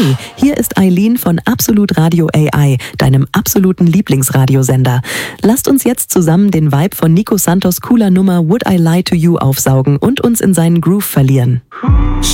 Hey, hier ist Eileen von Absolut Radio AI, deinem absoluten Lieblingsradiosender. Lasst uns jetzt zusammen den Vibe von Nico Santos' cooler Nummer Would I Lie to You aufsaugen und uns in seinen Groove verlieren.